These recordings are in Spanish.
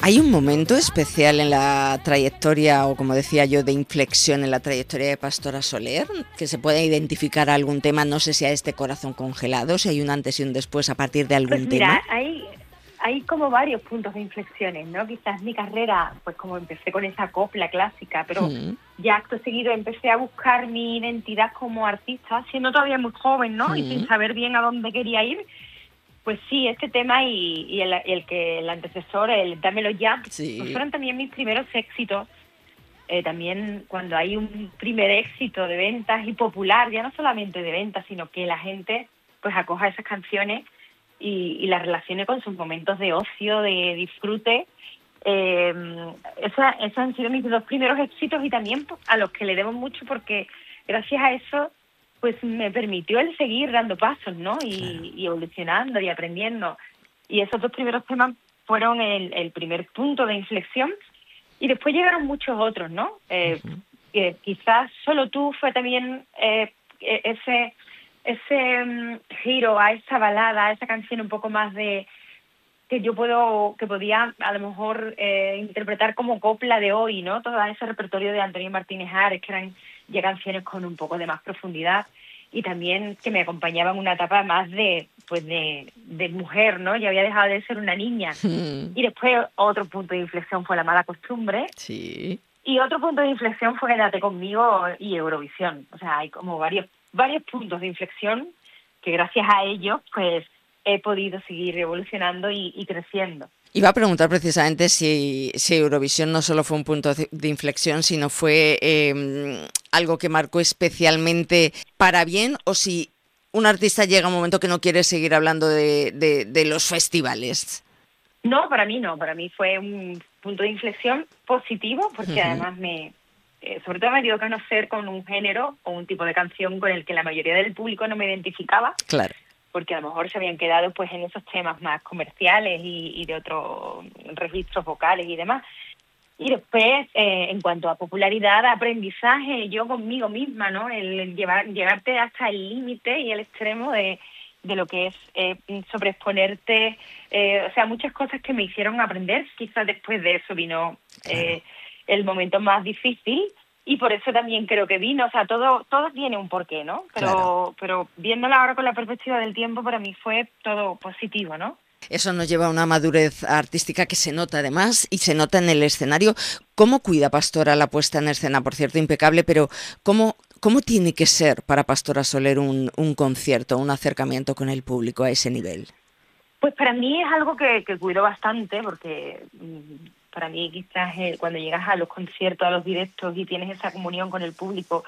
¿Hay un momento especial en la trayectoria, o como decía yo, de inflexión en la trayectoria de Pastora Soler, que se pueda identificar algún tema? No sé si a este corazón congelado, si hay un antes y un después a partir de Pues algún tema. mira, hay como varios puntos de inflexiones, ¿no? Quizás mi carrera, pues como empecé con esa copla clásica, pero ya acto seguido empecé a buscar mi identidad como artista, siendo todavía muy joven, ¿no? Y sin saber bien a dónde quería ir. Pues sí, este tema y el antecesor, el Dámelo Ya, pues fueron también mis primeros éxitos. También cuando hay un primer éxito de ventas y popular, ya no solamente de ventas, sino que la gente pues acoja esas canciones y las relacione con sus momentos de ocio, de disfrute. Esos han sido mis dos primeros éxitos y también pues, a los que le debo mucho porque gracias a eso pues me permitió el seguir dando pasos, ¿no? Y evolucionando y aprendiendo. Y esos dos primeros temas fueron el primer punto de inflexión. Y después llegaron muchos otros, ¿no? Quizás Solo Tú fue también ese giro a esa balada, a esa canción un poco más de que podía a lo mejor interpretar como copla de hoy, ¿no? Todo ese repertorio de Antonio Martínez Ares, que eran ya canciones con un poco de más profundidad y también que me acompañaban una etapa más de mujer, ¿no? Ya había dejado de ser una niña. Y después otro punto de inflexión fue La Mala Costumbre. Sí. Y otro punto de inflexión fue Quédate Conmigo y Eurovisión. O sea, hay como varios puntos de inflexión que gracias a ellos, pues, he podido seguir evolucionando y creciendo. Iba a preguntar precisamente si Eurovisión no solo fue un punto de inflexión, sino fue algo que marcó especialmente para bien, o si un artista llega a un momento que no quiere seguir hablando de los festivales. No, para mí no. Para mí fue un punto de inflexión positivo porque además sobre todo me dio a conocer con un género o un tipo de canción con el que la mayoría del público no me identificaba. Claro. Porque a lo mejor se habían quedado pues en esos temas más comerciales y de otros registros vocales y demás. Y después, en cuanto a popularidad, aprendizaje, yo conmigo misma, ¿no? El llevarte hasta el límite y el extremo de lo que es sobreexponerte, o sea, muchas cosas que me hicieron aprender. Quizás después de eso vino el momento más difícil. Y por eso también creo que vino, o sea, todo tiene un porqué, ¿no? Pero viéndola ahora con la perspectiva del tiempo, para mí fue todo positivo, ¿no? Eso nos lleva a una madurez artística que se nota además y se nota en el escenario. ¿Cómo cuida Pastora la puesta en escena? Por cierto, impecable, pero ¿cómo tiene que ser para Pastora Soler un concierto, un acercamiento con el público a ese nivel? Pues para mí es algo que cuido bastante porque para mí quizás cuando llegas a los conciertos, a los directos y tienes esa comunión con el público,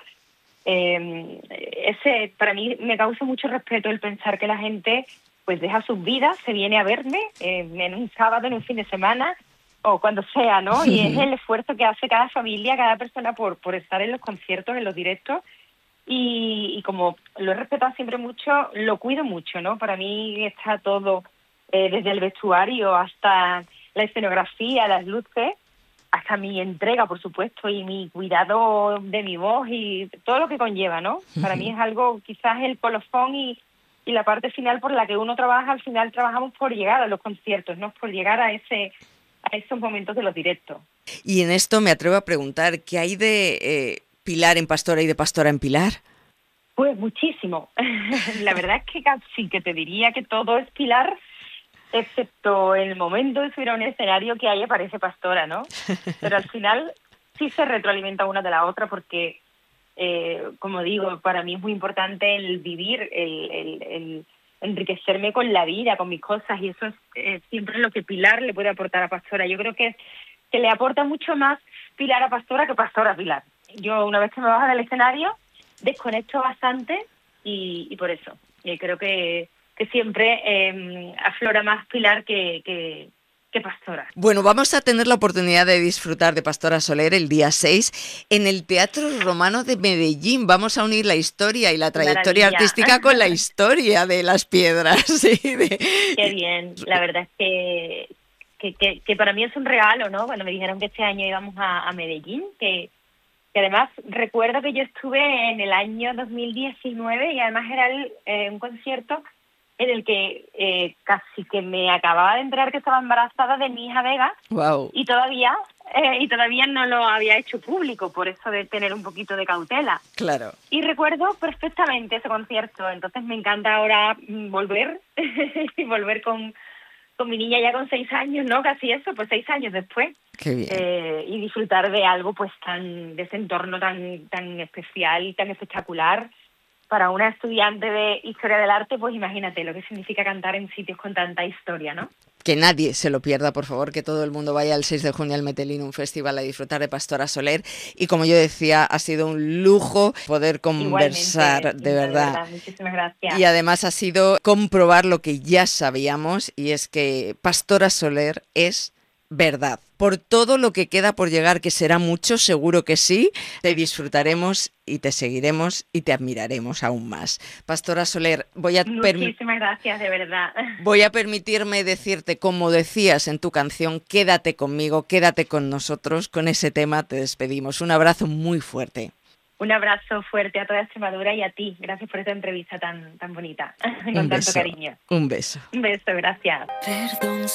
para mí me causa mucho respeto el pensar que la gente pues deja sus vidas, se viene a verme en un sábado, en un fin de semana o cuando sea, ¿no? Y es el esfuerzo que hace cada familia, cada persona por estar en los conciertos, en los directos. Y como lo he respetado siempre mucho, lo cuido mucho, ¿no? Para mí está todo, desde el vestuario hasta la escenografía, las luces, hasta mi entrega, por supuesto, y mi cuidado de mi voz y todo lo que conlleva, ¿no? Para mí es algo, quizás el colofón y la parte final por la que uno trabaja. Al final trabajamos por llegar a los conciertos, ¿no? Por llegar a esos momentos de los directos. Y en esto me atrevo a preguntar, ¿qué hay de Pilar en Pastora y de Pastora en Pilar? Pues muchísimo. La verdad es que casi que te diría que todo es Pilar, excepto el momento de subir a un escenario que ahí aparece Pastora, ¿no? Pero al final sí se retroalimenta una de la otra porque, como digo, para mí es muy importante el vivir, el enriquecerme con la vida, con mis cosas, y eso es siempre lo que Pilar le puede aportar a Pastora. Yo creo que le aporta mucho más Pilar a Pastora que Pastora a Pilar. Yo, una vez que me bajo del escenario, desconecto bastante y por eso creo que siempre aflora más Pilar que Pastora. Bueno, vamos a tener la oportunidad de disfrutar de Pastora Soler el día 6 en el Teatro Romano de Medellín. Vamos a unir la historia y la trayectoria artística con la historia de Las Piedras. Sí, Qué bien, la verdad es que para mí es un regalo, ¿no? Cuando me dijeron que este año íbamos a Medellín, que además recuerdo que yo estuve en el año 2019 y además era un concierto en el que casi que me acababa de enterar que estaba embarazada de mi hija Vega. Wow. Y todavía no lo había hecho público, por eso de tener un poquito de cautela. Claro. Y recuerdo perfectamente ese concierto, entonces me encanta ahora volver con mi niña ya con 6 años, ¿no? Casi eso, pues 6 años después. Qué bien. Y disfrutar de algo pues de ese entorno tan especial, tan espectacular. Para una estudiante de Historia del Arte, pues imagínate lo que significa cantar en sitios con tanta historia, ¿no? Que nadie se lo pierda, por favor, que todo el mundo vaya el 6 de junio al Metelinum Festival a disfrutar de Pastora Soler. Y como yo decía, ha sido un lujo poder conversar, igualmente, de verdad. muchísimas gracias. Y además ha sido comprobar lo que ya sabíamos, y es que Pastora Soler es verdad. Por todo lo que queda por llegar, que será mucho, seguro que sí, te disfrutaremos y te seguiremos y te admiraremos aún más. Pastora Soler, muchísimas gracias, de verdad. Voy a permitirme decirte, como decías en tu canción, quédate conmigo, quédate con nosotros. Con ese tema te despedimos. Un abrazo muy fuerte. Un abrazo fuerte a toda Extremadura y a ti. Gracias por esta entrevista tan bonita, con tanto cariño. Un beso. Un beso, gracias. Perdón.